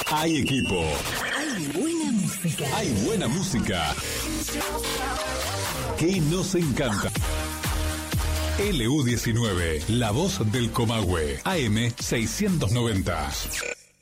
Hay equipo. Hay buena música. Hay buena música. Que nos encanta. LU19, la voz del Comahue, AM 690.